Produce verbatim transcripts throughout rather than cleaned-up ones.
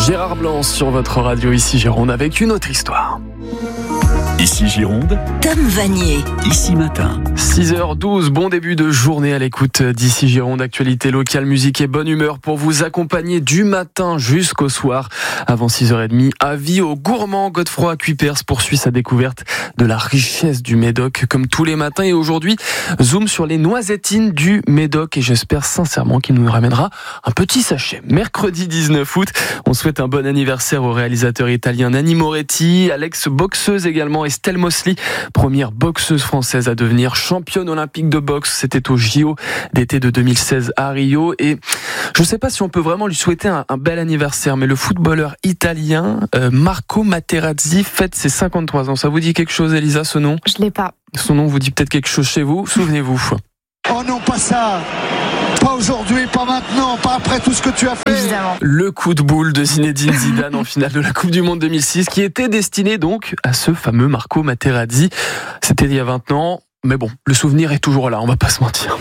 Gérard Blanc sur votre radio, ici Gironde, avec une autre histoire. Ici Gironde, Tom Vanier. Ici Matin. six heures douze, bon début de journée à l'écoute d'Ici Gironde. Actualité locale, musique et bonne humeur pour vous accompagner du matin jusqu'au soir. Avant six heures trente, avis aux gourmands. Godefroy Cuypers poursuit sa découverte de la richesse du Médoc comme tous les matins. Et aujourd'hui, zoom sur les noisettines du Médoc. Et j'espère sincèrement qu'il nous ramènera un petit sachet. Mercredi dix-neuf août, on souhaite un bon anniversaire au réalisateur italien Nanni Moretti, Alex boxeuse également, Estelle Mosley, première boxeuse française à devenir championne olympique de boxe. C'était au J O d'été de deux mille seize à Rio. Et je ne sais pas si on peut vraiment lui souhaiter un, un bel anniversaire, mais le footballeur italien euh, Marco Materazzi fête ses cinquante-trois ans. Ça vous dit quelque chose, Elisa, ce nom ? Je l'ai pas. Son nom vous dit peut-être quelque chose chez vous ? Souvenez-vous. Oh non, pas ça. Pas aujourd'hui, pas maintenant, pas après tout ce que tu as fait. Évidemment. Le coup de boule de Zinedine Zidane en finale de la Coupe du Monde deux mille six, qui était destiné donc à ce fameux Marco Materazzi. C'était il y a vingt ans, mais bon, le souvenir est toujours là, on va pas se mentir.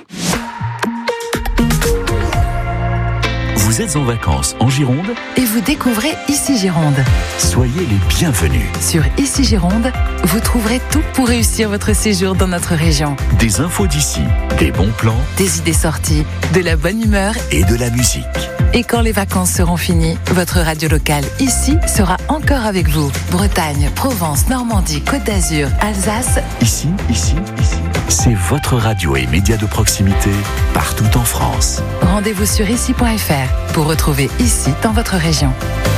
Vous êtes en vacances en Gironde ? Et vous découvrez Ici Gironde. Soyez les bienvenus. Sur Ici Gironde, vous trouverez tout pour réussir votre séjour dans notre région. Des infos d'ici, des bons plans Des idées sorties, de la bonne humeur. et de la musique. Et quand les vacances seront finies, votre radio locale ici sera encore avec vous. Bretagne, Provence, Normandie, Côte d'Azur, Alsace. Ici, ici, ici. C'est votre radio et média de proximité partout en France. Rendez-vous sur ici point f r pour retrouver Ici dans votre région.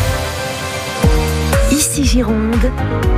Ici Gironde,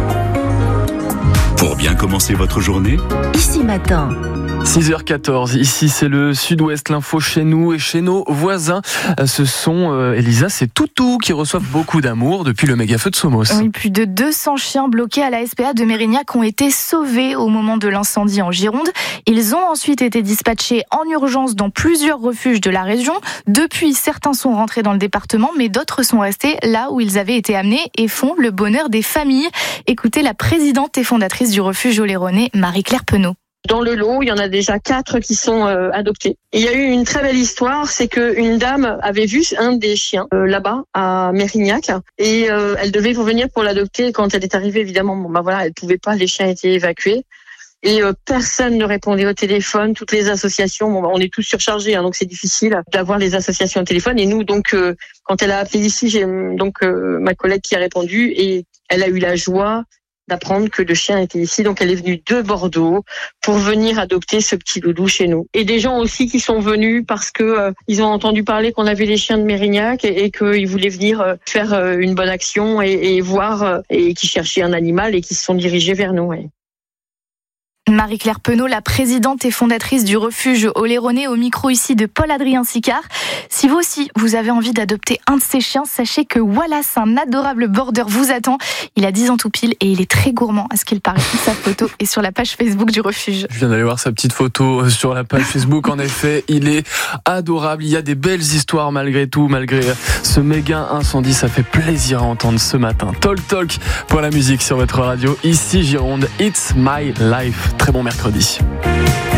Pour bien commencer votre journée, Ici Matin. six heures quatorze, ici c'est le Sud-Ouest, l'info chez nous et chez nos voisins. Ce sont, euh, Elisa, ces toutous qui reçoivent beaucoup d'amour depuis le méga-feu de Somos. Oui, plus de deux cents chiens bloqués à la S P A de Mérignac ont été sauvés au moment de l'incendie en Gironde. Ils ont ensuite été dispatchés en urgence dans plusieurs refuges de la région. Depuis, certains sont rentrés dans le département, mais d'autres sont restés là où ils avaient été amenés et font le bonheur des familles. Écoutez la présidente et fondatrice du refuge Oléronais, Marie-Claire Penaud. Dans le lot, il y en a déjà quatre qui sont euh, adoptés. Et il y a eu une très belle histoire, c'est qu'une dame avait vu un des chiens euh, là-bas à Mérignac et euh, elle devait revenir pour l'adopter. Et quand elle est arrivée, évidemment, bon bah voilà, elle pouvait pas, les chiens étaient évacués et euh, personne ne répondait au téléphone. Toutes les associations, bon bah, on est tous surchargés, hein, donc c'est difficile d'avoir les associations au téléphone. Et nous, donc, euh, quand elle a appelé ici, j'ai donc euh, ma collègue qui a répondu et elle a eu la joie d'apprendre que le chien était ici. Donc elle est venue de Bordeaux pour venir adopter ce petit loulou chez nous. Et des gens aussi qui sont venus parce que euh, ils ont entendu parler qu'on avait les chiens de Mérignac et, et qu'ils voulaient venir euh, faire euh, une bonne action et, et voir euh, et qui cherchaient un animal et qui se sont dirigés vers nous. Ouais. Marie-Claire Penaud, la présidente et fondatrice du refuge Oléronais, au micro ici de Paul-Adrien Sicard. Si vous aussi, vous avez envie d'adopter un de ces chiens, sachez que Wallace, un adorable border, vous attend. Il a dix ans tout pile et il est très gourmand, à ce qu'il paraît. Sa photo est sur la page Facebook du refuge. Je viens d'aller voir sa petite photo sur la page Facebook. En effet, il est adorable. Il y a des belles histoires malgré tout, malgré ce méga incendie. Ça fait plaisir à entendre ce matin. Talk Talk pour la musique sur votre radio. Ici Gironde, It's My Life. Très bon mercredi.